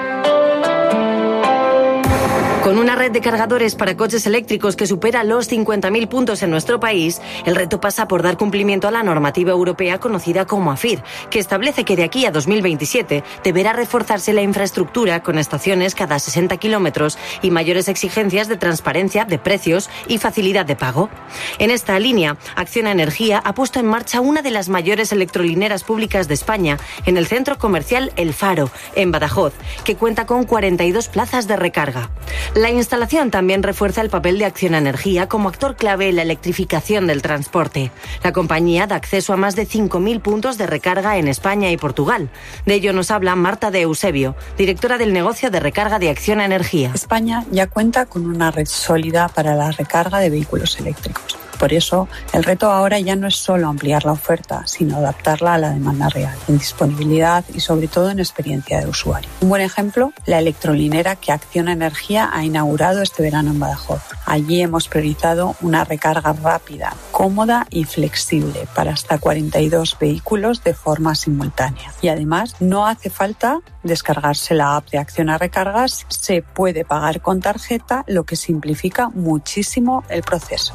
Con una red de cargadores para coches eléctricos que supera los cincuenta mil puntos en nuestro país, el reto pasa por dar cumplimiento a la normativa europea conocida como AFIR, que establece que de aquí a dos mil veintisiete deberá reforzarse la infraestructura con estaciones cada sesenta kilómetros y mayores exigencias de transparencia, de precios y facilidad de pago. En esta línea, Acciona Energía ha puesto en marcha una de las mayores electrolineras públicas de España en el centro comercial El Faro, en Badajoz, que cuenta con cuarenta y dos plazas de recarga. La instalación también refuerza el papel de Acciona Energía como actor clave en la electrificación del transporte. La compañía da acceso a más de cinco mil puntos de recarga en España y Portugal. De ello nos habla Marta de Eusebio, directora del negocio de recarga de Acciona Energía. España ya cuenta con una red sólida para la recarga de vehículos eléctricos. Por eso, el reto ahora ya no es solo ampliar la oferta, sino adaptarla a la demanda real, en disponibilidad y sobre todo en experiencia de usuario. Un buen ejemplo, la electrolinera que Acciona Energía ha inaugurado este verano en Badajoz. Allí hemos priorizado una recarga rápida, cómoda y flexible para hasta cuarenta y dos vehículos de forma simultánea. Y además, no hace falta descargarse la app de Acciona Recargas, se puede pagar con tarjeta, lo que simplifica muchísimo el proceso.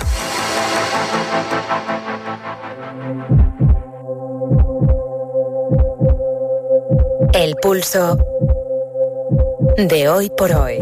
El pulso de Hoy por Hoy.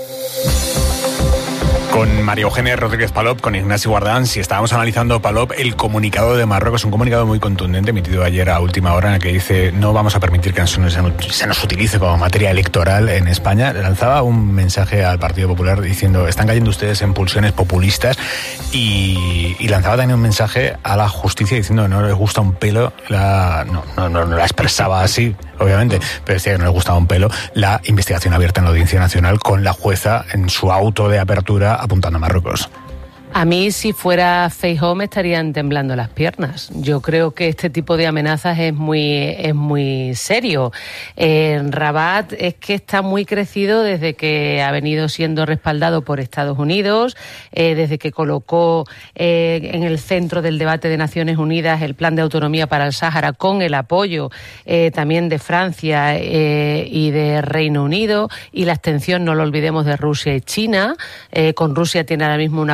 Con María Eugenia Rodríguez Palop, con Ignasi Guardans, si estábamos analizando, Palop, el comunicado de Marruecos, un comunicado muy contundente emitido ayer a última hora en el que dice no vamos a permitir que se nos, se nos utilice como materia electoral en España. Lanzaba un mensaje al Partido Popular diciendo están cayendo ustedes en pulsiones populistas y, y lanzaba también un mensaje a la justicia diciendo no les gusta un pelo, la, no, no, no, no la expresaba así, obviamente, pero decía que no les gustaba un pelo la investigación abierta en la Audiencia Nacional con la jueza en su auto de apertura apuntando a Marruecos. A mí, si fuera Feijóo, me estarían temblando las piernas. Yo creo que este tipo de amenazas es muy, es muy serio. Eh, Rabat es que está muy crecido desde que ha venido siendo respaldado por Estados Unidos, eh, desde que colocó eh, en el centro del debate de Naciones Unidas el plan de autonomía para el Sáhara con el apoyo eh, también de Francia eh, y de Reino Unido, y la abstención, no lo olvidemos, de Rusia y China. Eh, con Rusia tiene ahora mismo un acuerdo de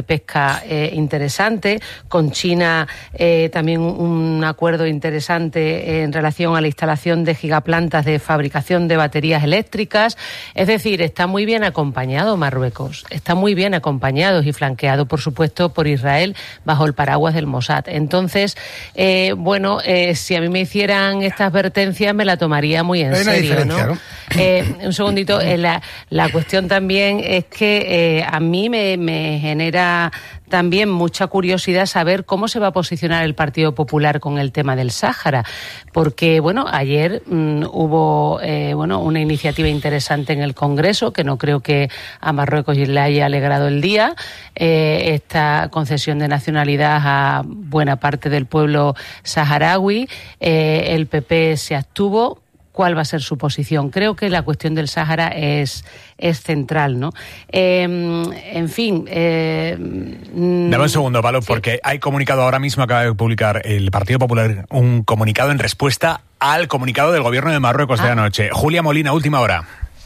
pesca eh, interesante, con China eh, también un acuerdo interesante en relación a la instalación de gigaplantas de fabricación de baterías eléctricas. Es decir, está muy bien acompañado Marruecos, está muy bien acompañado y flanqueado, por supuesto, por Israel bajo el paraguas del Mossad. Entonces, eh, bueno, eh, si a mí me hicieran estas advertencias me la tomaría muy en serio, ¿no? ¿no? Eh, un segundito, eh, la, la cuestión también es que eh, a mí me, me genera también mucha curiosidad saber cómo se va a posicionar el Partido Popular con el tema del Sáhara, porque bueno, ayer mmm, hubo eh, bueno una iniciativa interesante en el Congreso que no creo que a Marruecos le haya alegrado el día, eh, esta concesión de nacionalidad a buena parte del pueblo saharaui, eh, el P P se abstuvo. ¿Cuál va a ser su posición? Creo que la cuestión del Sáhara es, es central, ¿no? Eh, en fin... Eh, Dame un segundo, Pablo, ¿sí? Porque hay comunicado ahora mismo, acaba de publicar el Partido Popular un comunicado en respuesta al comunicado del Gobierno de Marruecos ah. de anoche. Julia Molina, última hora.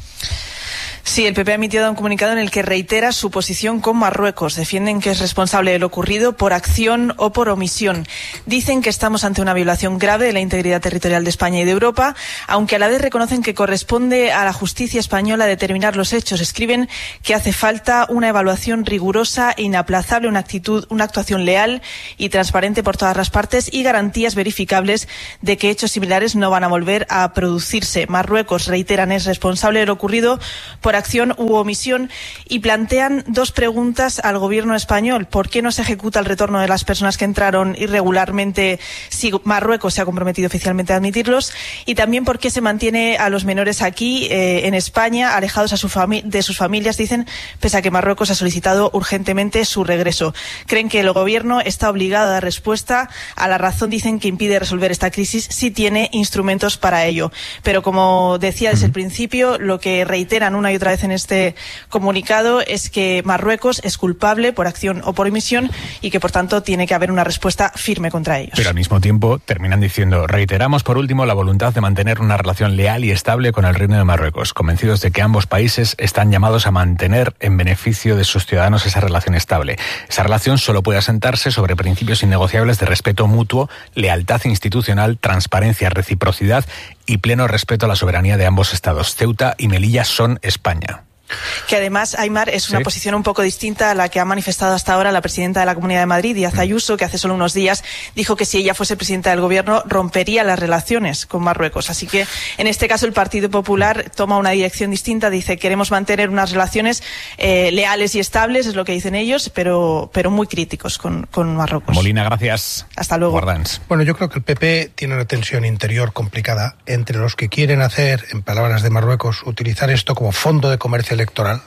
Sí, el P P ha emitido un comunicado en el que reitera su posición con Marruecos. Defienden que es responsable de lo ocurrido por acción o por omisión. Dicen que estamos ante una violación grave de la integridad territorial de España y de Europa, aunque a la vez reconocen que corresponde a la justicia española determinar los hechos. Escriben que hace falta una evaluación rigurosa e inaplazable, una actitud, una actuación leal y transparente por todas las partes y garantías verificables de que hechos similares no van a volver a producirse. Marruecos, reiteran, es responsable de lo ocurrido por acción u omisión y plantean dos preguntas al gobierno español. ¿Por qué no se ejecuta el retorno de las personas que entraron irregularmente si Marruecos se ha comprometido oficialmente a admitirlos? Y también por qué se mantiene a los menores aquí, eh, en España, alejados a su fami- de sus familias, dicen, pese a que Marruecos ha solicitado urgentemente su regreso. Creen que el gobierno está obligado a dar respuesta a la razón, dicen, que impide resolver esta crisis si tiene instrumentos para ello. Pero como decía desde el principio, lo que reiteran una y otra vez en este comunicado es que Marruecos es culpable por acción o por omisión y que por tanto tiene que haber una respuesta firme contra ellos. Pero al mismo tiempo terminan diciendo: reiteramos por último la voluntad de mantener una relación leal y estable con el Reino de Marruecos, convencidos de que ambos países están llamados a mantener en beneficio de sus ciudadanos esa relación estable. Esa relación solo puede asentarse sobre principios innegociables de respeto mutuo, lealtad institucional, transparencia, reciprocidad y pleno respeto a la soberanía de ambos estados. Ceuta y Melilla son España. Que además, Aymar, es una ¿Sí? posición un poco distinta a la que ha manifestado hasta ahora la presidenta de la Comunidad de Madrid, Díaz Ayuso, que hace solo unos días dijo que si ella fuese presidenta del gobierno rompería las relaciones con Marruecos. Así que en este caso el Partido Popular toma una dirección distinta, dice queremos mantener unas relaciones eh, leales y estables, es lo que dicen ellos, pero, pero muy críticos con, con Marruecos. Molina, gracias. Hasta luego. Guardans. Bueno, yo creo que el P P tiene una tensión interior complicada entre los que quieren hacer, en palabras de Marruecos, utilizar esto como fondo de comercio electoral,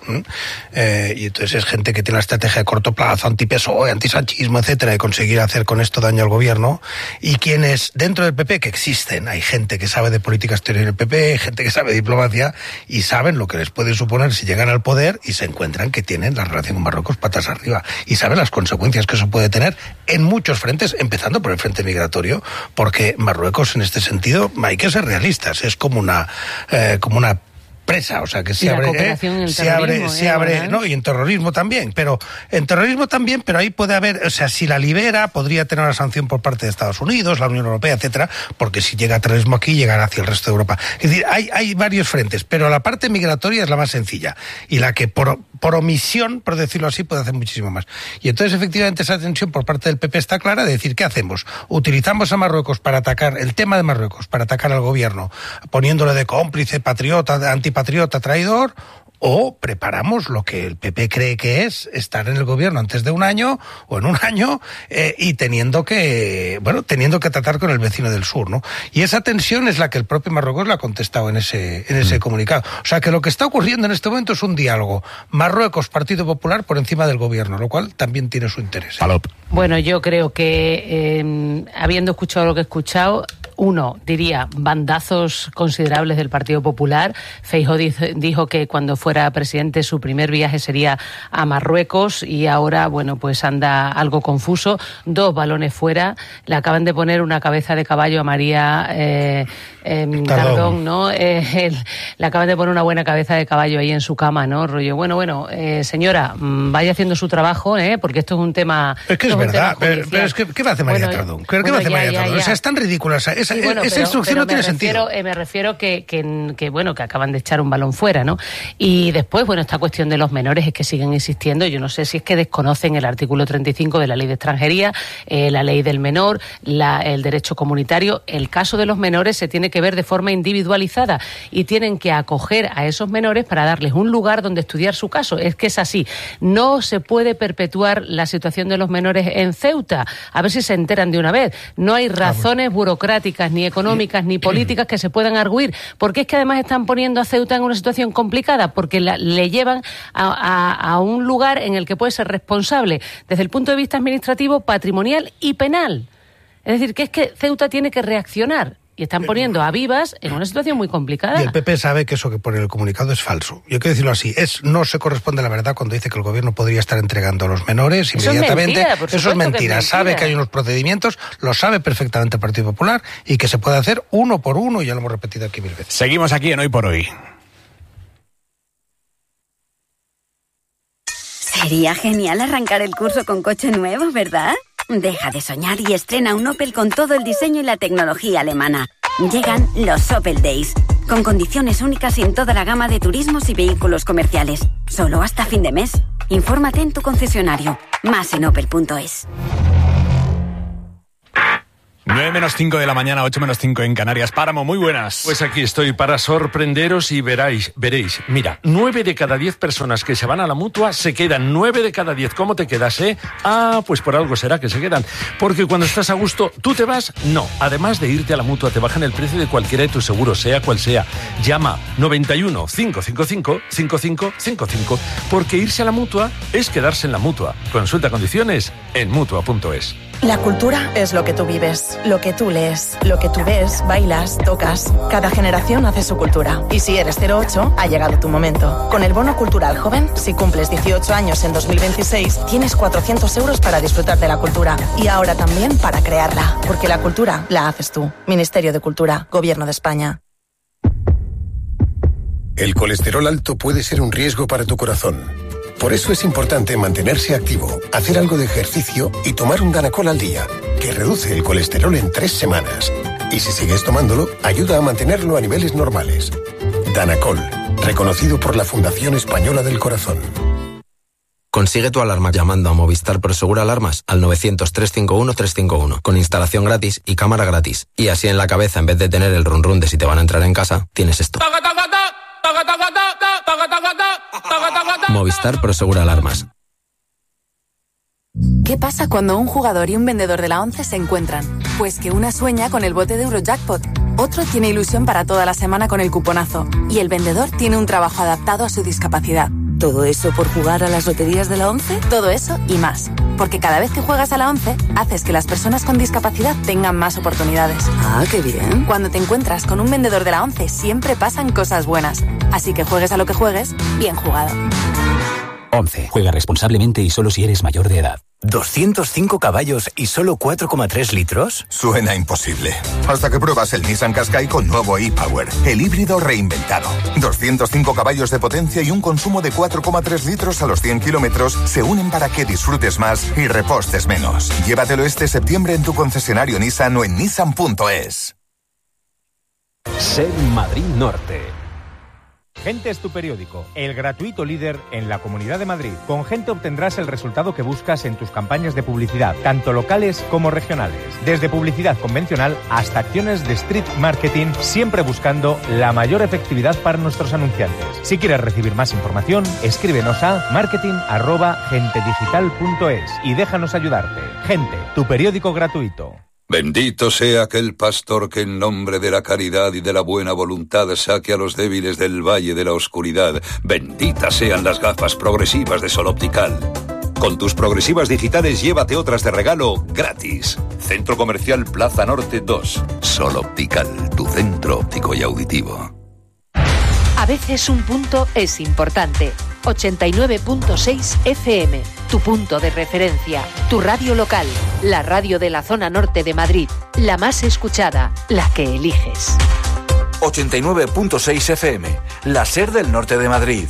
eh, y entonces es gente que tiene la estrategia de corto plazo, anti-P S O E, antisanchismo, etcétera, de conseguir hacer con esto daño al gobierno, y quienes dentro del P P, que existen, hay gente que sabe de política exterior del P P, gente que sabe de diplomacia, y saben lo que les puede suponer si llegan al poder y se encuentran que tienen la relación con Marruecos patas arriba, y saben las consecuencias que eso puede tener en muchos frentes, empezando por el frente migratorio, porque Marruecos en este sentido, hay que ser realistas, es como una, eh, como una presa, o sea que se abre, eh, se abre, se abre, eh, no, y en terrorismo también, pero en terrorismo también, pero ahí puede haber, o sea, si la libera, podría tener una sanción por parte de Estados Unidos, la Unión Europea, etcétera, porque si llega terrorismo aquí, llegará hacia el resto de Europa. Es decir, hay, hay varios frentes, pero la parte migratoria es la más sencilla, y la que por, por omisión, por decirlo así, puede hacer muchísimo más. Y entonces, efectivamente, esa tensión por parte del P P está clara, de decir, ¿qué hacemos? Utilizamos a Marruecos para atacar, el tema de Marruecos, para atacar al gobierno, poniéndole de cómplice, patriota, de anti patriota, traidor, o preparamos lo que el P P cree que es estar en el gobierno antes de un año o en un año eh, y teniendo que, bueno, teniendo que tratar con el vecino del sur, ¿no? Y esa tensión es la que el propio Marruecos le ha contestado en ese, en ese mm. comunicado. O sea que lo que está ocurriendo en este momento es un diálogo Marruecos, Partido Popular por encima del gobierno, lo cual también tiene su interés. ¿eh? Bueno, yo creo que eh, habiendo escuchado lo que he escuchado, uno, diría, bandazos considerables del Partido Popular. Feijóo dijo que cuando fue fuera presidente, su primer viaje sería a Marruecos y ahora, bueno, pues anda algo confuso. Dos balones fuera. Le acaban de poner una cabeza de caballo a María eh, eh, Tardón, ¿no? Eh, el, le acaban de poner una buena cabeza de caballo ahí en su cama, ¿no? Rollo, bueno, bueno, eh, señora, vaya haciendo su trabajo, ¿eh? Porque esto es un tema... Es que es verdad, pero, pero es que ¿qué va a hacer María bueno, Tardón? ¿Qué bueno, va a hacer ya, María ya, Tardón? Ya. O sea, es tan ridícula. Esa, esa, sí, bueno, esa pero, instrucción pero no tiene refiero, sentido. Eh, me refiero que, que, que, bueno, que acaban de echar un balón fuera, ¿no? Y después, bueno, esta cuestión de los menores es que siguen insistiendo. Yo no sé si es que desconocen el artículo treinta y cinco de la Ley de Extranjería, eh, la Ley del Menor, la, el derecho comunitario. El caso de los menores se tiene que ver de forma individualizada y tienen que acoger a esos menores para darles un lugar donde estudiar su caso. Es que es así. No se puede perpetuar la situación de los menores en Ceuta. A ver si se enteran de una vez. No hay razones burocráticas, ni económicas, ni políticas que se puedan arguir. Porque es que además están poniendo a Ceuta en una situación complicada, porque la, le llevan a, a, a un lugar en el que puede ser responsable desde el punto de vista administrativo, patrimonial y penal. Es decir, que es que Ceuta tiene que reaccionar. Y están poniendo a Vivas en una situación muy complicada. Y el P P sabe que eso que pone en el comunicado es falso. Yo quiero decirlo así, es no se corresponde a la verdad cuando dice que el gobierno podría estar entregando a los menores eso inmediatamente. Es mentira, eso es mentira. Que es mentira. Sabe que hay unos procedimientos, lo sabe perfectamente el Partido Popular y que se puede hacer uno por uno, y ya lo hemos repetido aquí mil veces. Seguimos aquí en Hoy por Hoy. Sería genial arrancar el curso con coche nuevo, ¿verdad? Deja de soñar y estrena un Opel con todo el diseño y la tecnología alemana. Llegan los Opel Days, con condiciones únicas en toda la gama de turismos y vehículos comerciales. Solo hasta fin de mes. Infórmate en tu concesionario. Más en opel punto es. nueve menos cinco de la mañana, ocho menos cinco en Canarias. Páramo, muy buenas. Pues aquí estoy para sorprenderos y veréis, veréis. Mira, nueve de cada diez personas que se van a la Mutua se quedan. Nueve de cada diez. ¿Cómo te quedas, eh? Ah, pues por algo será que se quedan. Porque cuando estás a gusto, ¿tú te vas? No. Además de irte a la Mutua, te bajan el precio de cualquiera de tus seguros, sea cual sea. Llama noventa y uno, cinco cinco cinco, cinco cinco cinco cinco. Porque irse a la Mutua es quedarse en la Mutua. Consulta condiciones en mutua punto es. La cultura es lo que tú vives, lo que tú lees, lo que tú ves, bailas, tocas. Cada generación hace su cultura. Y si eres cero ocho, ha llegado tu momento. Con el Bono Cultural Joven, si cumples dieciocho años en dos mil veintiséis, tienes cuatrocientos euros para disfrutar de la cultura. Y ahora también para crearla. Porque la cultura la haces tú. Ministerio de Cultura, Gobierno de España. El colesterol alto puede ser un riesgo para tu corazón. Por eso es importante mantenerse activo, hacer algo de ejercicio y tomar un Danacol al día, que reduce el colesterol en tres semanas. Y si sigues tomándolo, ayuda a mantenerlo a niveles normales. Danacol, reconocido por la Fundación Española del Corazón. Consigue tu alarma llamando a Movistar Prosegur Alarmas al novecientos, trescientos cincuenta y uno, trescientos cincuenta y uno, con instalación gratis y cámara gratis. Y así en la cabeza, en vez de tener el run run de si te van a entrar en casa, tienes esto. Movistar Prosegur Alarmas. ¿Qué pasa cuando un jugador y un vendedor de la ONCE se encuentran? Pues que una sueña con el bote de Eurojackpot, otro tiene ilusión para toda la semana con el cuponazo y el vendedor tiene un trabajo adaptado a su discapacidad. ¿Todo eso por jugar a las loterías de la ONCE? Todo eso y más. Porque cada vez que juegas a la ONCE, haces que las personas con discapacidad tengan más oportunidades. Ah, qué bien. Cuando te encuentras con un vendedor de la ONCE, siempre pasan cosas buenas. Así que juegues a lo que juegues, bien jugado. ONCE. Juega responsablemente y solo si eres mayor de edad. ¿doscientos cinco caballos y solo cuatro coma tres litros? Suena imposible. Hasta que pruebas el Nissan Qashqai con nuevo e-Power, el híbrido reinventado. doscientos cinco caballos de potencia y un consumo de cuatro coma tres litros a los cien kilómetros se unen para que disfrutes más y repostes menos. Llévatelo este septiembre en tu concesionario Nissan o en nissan punto es. Ser Madrid Norte. Gente es tu periódico, el gratuito líder en la Comunidad de Madrid. Con Gente obtendrás el resultado que buscas en tus campañas de publicidad, tanto locales como regionales. Desde publicidad convencional hasta acciones de street marketing, siempre buscando la mayor efectividad para nuestros anunciantes. Si quieres recibir más información, escríbenos a marketing arroba gente digital punto es y déjanos ayudarte. Gente, tu periódico gratuito. Bendito sea aquel pastor que en nombre de la caridad y de la buena voluntad saque a los débiles del valle de la oscuridad. Benditas sean las gafas progresivas de Sol Optical. Con tus progresivas digitales llévate otras de regalo gratis. Centro Comercial Plaza Norte dos. Sol Optical, tu centro óptico y auditivo. A veces un punto es importante. ochenta y nueve punto seis F M, tu punto de referencia, tu radio local, la radio de la zona norte de Madrid, la más escuchada, la que eliges. ochenta y nueve punto seis F M, la SER del norte de Madrid.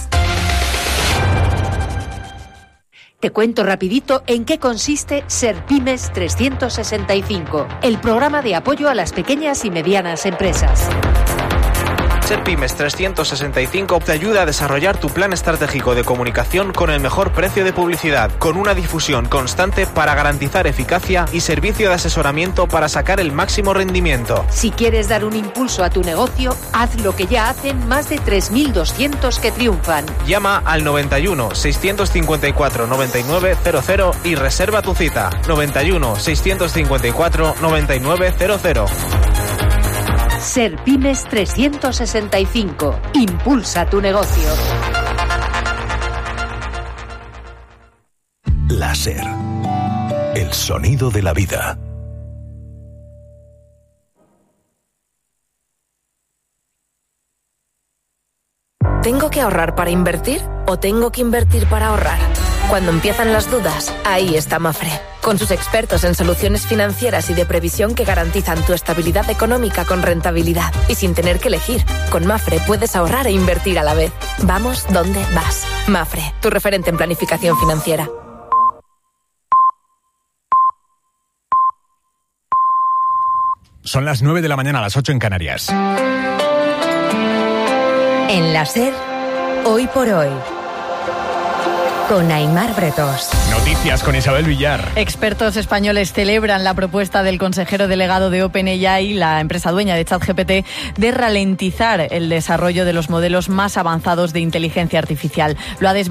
Te cuento rapidito en qué consiste SERPymes trescientos sesenta y cinco, el programa de apoyo a las pequeñas y medianas empresas. SERPymes trescientos sesenta y cinco te ayuda a desarrollar tu plan estratégico de comunicación con el mejor precio de publicidad, con una difusión constante para garantizar eficacia y servicio de asesoramiento para sacar el máximo rendimiento. Si quieres dar un impulso a tu negocio, haz lo que ya hacen más de tres mil doscientos que triunfan. Llama al noventa y uno, seiscientos cincuenta y cuatro, noventa y nueve cero cero y reserva tu cita. noventa y uno, seiscientos cincuenta y cuatro, noventa y nueve cero cero. SERPymes trescientos sesenta y cinco. Impulsa tu negocio. La SER. El sonido de la vida. ¿Tengo que ahorrar para invertir o tengo que invertir para ahorrar? Cuando empiezan las dudas, ahí está Mafre, con sus expertos en soluciones financieras y de previsión que garantizan tu estabilidad económica con rentabilidad y sin tener que elegir. Con Mafre puedes ahorrar e invertir a la vez. Vamos donde vas. Mafre, tu referente en planificación financiera. Son las nueve de la mañana, a las ocho en Canarias. En la SER, hoy por hoy, con Aimar Bretos. Noticias con Isabel Villar. Expertos españoles celebran la propuesta del consejero delegado de OpenAI, la empresa dueña de ChatGPT, de ralentizar el desarrollo de los modelos más avanzados de inteligencia artificial. Lo ha desvelado